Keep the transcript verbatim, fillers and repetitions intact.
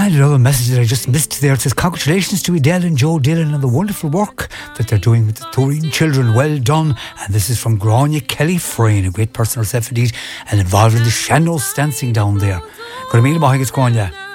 And another message that I just missed there. It says, congratulations to Adele and Joe Dillon on the wonderful work that they're doing with the Turin children. Well done. And this is from Grania Kelly Frayne, a great person herself indeed, and involved in the Shannon dancing down there. Good meal, Mahig, it's Grania.